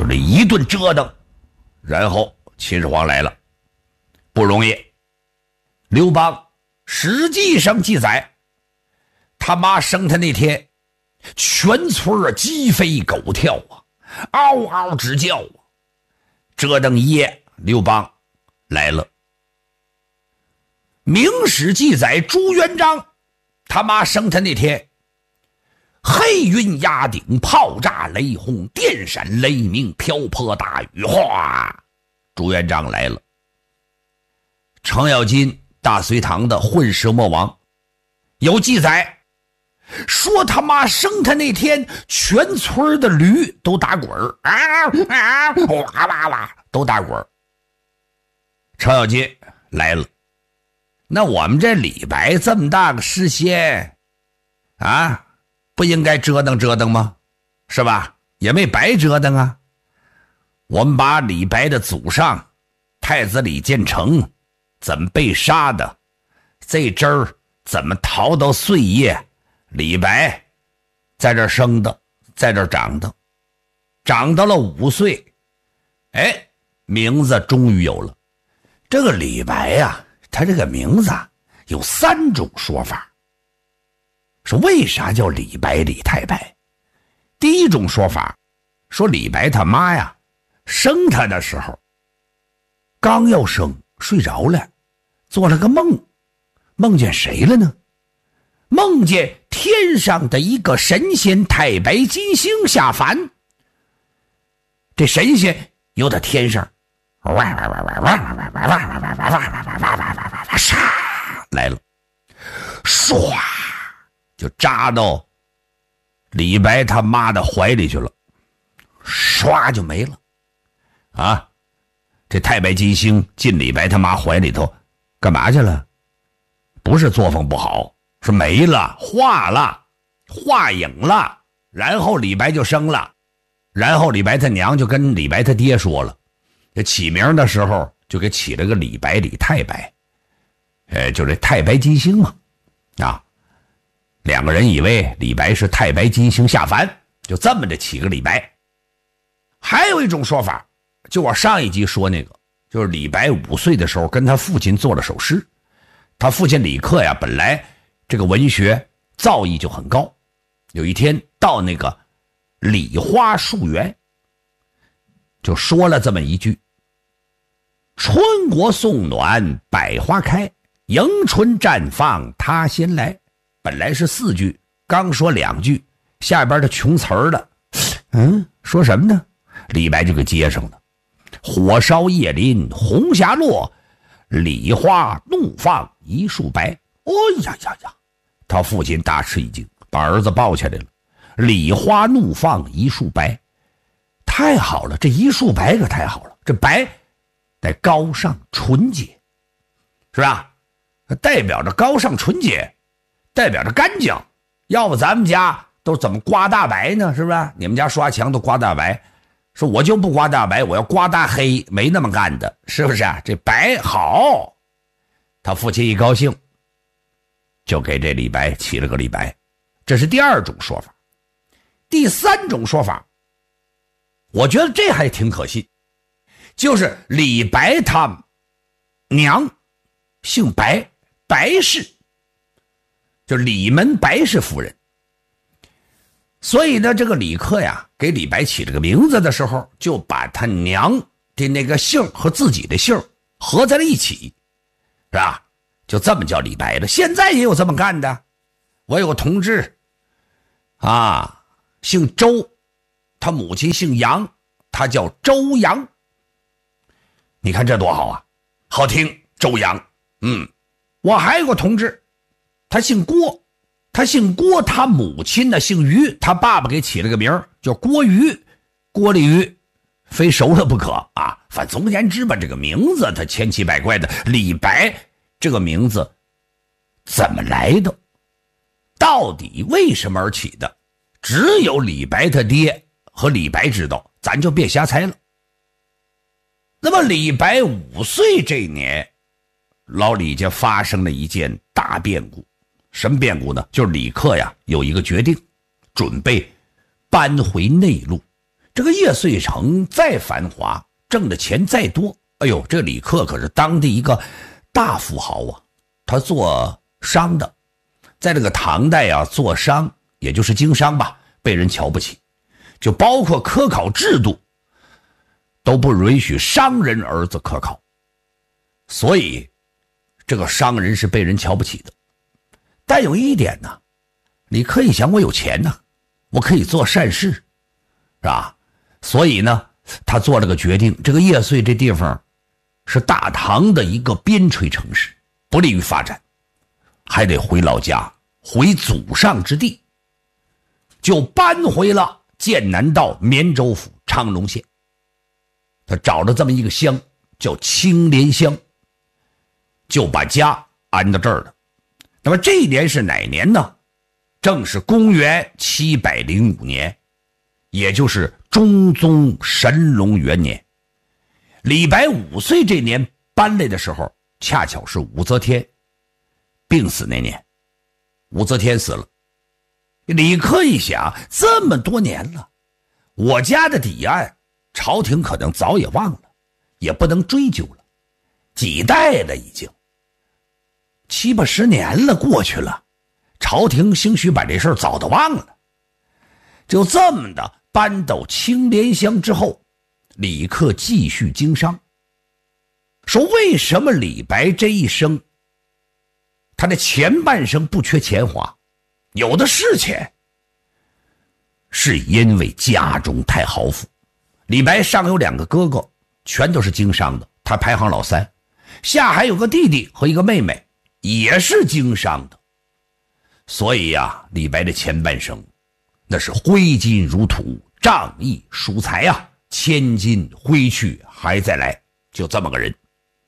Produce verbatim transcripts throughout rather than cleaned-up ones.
这一顿折腾，然后秦始皇来了，不容易。刘邦实际上记载，他妈生他那天，全村啊鸡飞狗跳啊，嗷嗷直叫啊，折腾一夜，刘邦来了。明史记载，朱元璋他妈生他那天，黑云压顶，炮炸雷轰，电闪雷鸣，瓢泼大雨，哗，朱元璋来了。程咬金大隋唐的混世魔王有记载，说他妈生他那天，全村的驴都打滚儿，啊啊，哇哇哇，都打滚儿。程咬金来了，那我们这李白这么大个诗仙啊，不应该折腾折腾吗？是吧？也没白折腾啊。我们把李白的祖上太子李建成怎么被杀的，这枝儿怎么逃到碎叶，李白在这生的，在这长的，长到了五岁，哎，名字终于有了。这个李白呀、啊，他这个名字啊有三种说法。说为啥叫李白李太白？第一种说法，说李白他妈呀生他的时候，刚要生睡着了，做了个梦，梦见谁了呢？梦见天上的一个神仙太白金星下凡。这神仙由他天上来了，唰就扎到李白他妈的怀里去了，唰就没了啊！这太白金星进李白他妈怀里头干嘛去了？不是作风不好，是没了，化了，化影了。然后李白就生了，然后李白他娘就跟李白他爹说了，这起名的时候就给起了个李白李太白，呃，就这太白金星嘛，啊，两个人以为李白是太白金星下凡，就这么着起个李白。还有一种说法，就我上一集说那个，就是李白五岁的时候跟他父亲做了首诗。他父亲李克呀，本来这个文学造诣就很高，有一天到那个李花树园，就说了这么一句：春国送暖百花开，迎春绽放他先来。本来是四句，刚说两句，下边的穷词儿了。嗯，说什么呢？李白就给接上了：火烧叶林红霞落，李花怒放一树白。哦呀呀呀！他父亲大吃一惊，把儿子抱起来了。李花怒放一树白，太好了，这一树白可太好了。这白得高尚纯洁，是吧？代表着高尚纯洁，代表着干净。要不咱们家都怎么刮大白呢？是不是？你们家刷墙都刮大白，说我就不刮大白，我要刮大黑，没那么干的，是不是啊？这白好。他父亲一高兴，就给这李白起了个李白。这是第二种说法。第三种说法，我觉得这还挺可信，就是李白他娘姓白，白氏，就李门白氏夫人。所以呢，这个李克呀给李白起这个名字的时候，就把他娘的那个姓和自己的姓合在了一起，是吧？就这么叫李白了。现在也有这么干的，我有个同志啊，姓周，他母亲姓杨，他叫周杨。你看这多好啊，好听，周杨。嗯，我还有个同志，他姓郭，他姓郭，他母亲呢姓于，他爸爸给起了个名叫郭于，郭鲤鱼，非熟了不可啊。反正总而言之吧，这个名字他千奇百怪的。李白这个名字怎么来的？到底为什么而起的？只有李白他爹和李白知道，咱就别瞎猜了。那么李白五岁这年，老李家发生了一件大变故。什么变故呢？就是李克呀有一个决定，准备搬回内陆， 这个叶遂成再繁华，挣的钱再多，哎呦，这李克可是当地一个大富豪啊，他做商的，在这个唐代啊，做商也就是经商吧，被人瞧不起，就包括科考制度都不允许商人儿子科考，所以这个商人是被人瞧不起的。但有一点呢，李克一想，我有钱呢，我可以做善事，是吧？所以呢，他做了个决定，这个叶遂这地方是大唐的一个边陲城市，不利于发展，还得回老家，回祖上之地，就搬回了剑南道绵州府昌隆县。他找了这么一个乡叫青莲乡，就把家安到这儿了。那么这一年是哪年呢？正是公元七百零五年，也就是中宗神龙元年。李白五岁这年搬来的时候，恰巧是武则天病死那年，武则天死了。李克一想，这么多年了，我家的底案朝廷可能早也忘了，也不能追究了，几代了已经，七八十年了过去了，朝廷兴许把这事儿早都忘了。就这么的搬到青莲乡之后，李克继续经商。说为什么李白这一生他的前半生不缺钱花，有的是钱，是因为家中太豪富。李白上有两个哥哥，全都是经商的，他排行老三，下还有个弟弟和一个妹妹，也是经商的。所以呀、啊，李白的前半生那是挥金如土，仗义疏财啊，千金挥去还再来，就这么个人。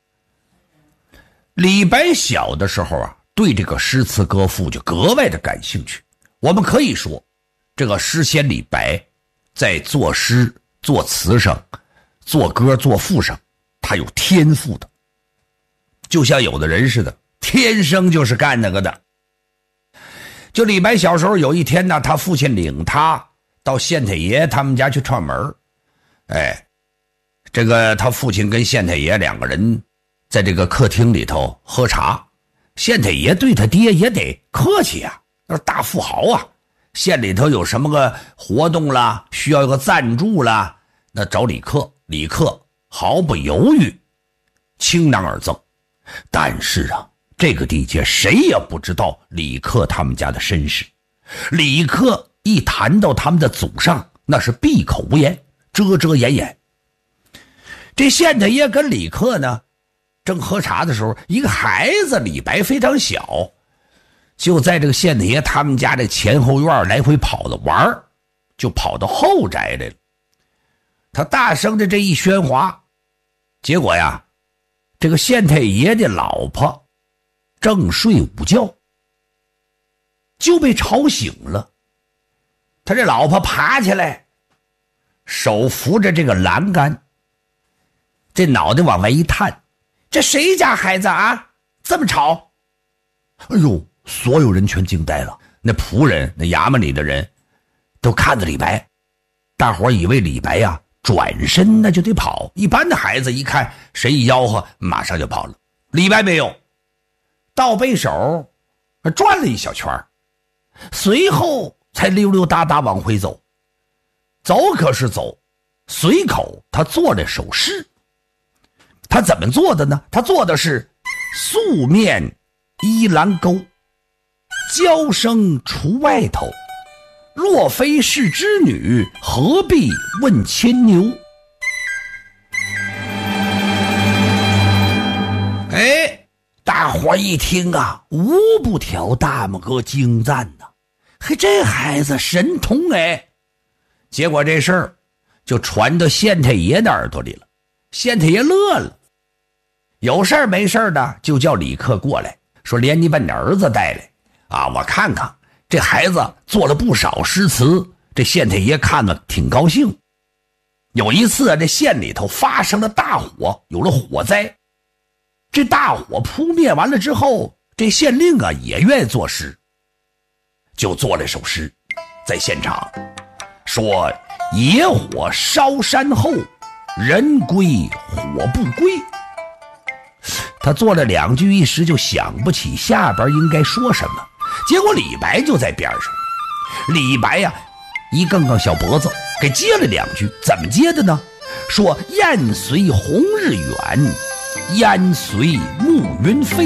李白小的时候啊，对这个诗词歌赋就格外的感兴趣。我们可以说，这个诗仙李白在作诗、作词上、作歌、作赋上，他有天赋的，就像有的人似的，天生就是干那个的。就李白小时候有一天呢，他父亲领他到县太爷他们家去串门，哎，这个他父亲跟县太爷两个人在这个客厅里头喝茶，县太爷对他爹也得客气啊，那是大富豪啊，县里头有什么个活动啦，需要一个赞助啦，那找李克，李克毫不犹豫，倾囊而赠。但是啊，这个地界谁也不知道李克他们家的身世。李克一谈到他们的祖上，那是闭口无言，遮遮掩掩。这县太爷跟李克呢，正喝茶的时候，一个孩子李白非常小，就在这个县太爷他们家的前后院来回跑着玩，就跑到后宅来了。他大声的这一喧哗，结果呀，这个县太爷的老婆正睡午觉，就被吵醒了。他这老婆爬起来，手扶着这个栏杆，这脑袋往外一探，这谁家孩子啊，这么吵？哎呦，所有人全惊呆了，那仆人那衙门里的人都看着李白，大伙以为李白呀、啊、转身那就得跑，一般的孩子一看谁一吆喝马上就跑了，李白没有，倒背手转了一小圈，随后才溜溜达达往回走。走可是走，随口他做了首诗。他怎么做的呢？他做的是素面依栏钩，娇声除外头，若非是织女，何必问牵牛。哎，大伙一听啊，无不挑大拇哥惊赞呐、啊！嘿，这孩子神通哎！结果这事儿就传到县太爷的耳朵里了，县太爷乐了，有事儿没事儿的就叫李克过来，说连你把你儿子带来啊，我看看。这孩子做了不少诗词，这县太爷看了挺高兴。有一次啊，这县里头发生了大火，有了火灾。这大火扑灭完了之后，这县令啊也愿意作诗，就做了首诗，在现场说： 野火烧山后，人归火不归。他做了两句，一时就想不起下边应该说什么。结果李白就在边上，李白呀、啊，一更更小脖子给接了两句。怎么接的呢？说雁随红日远，烟随暮云飞。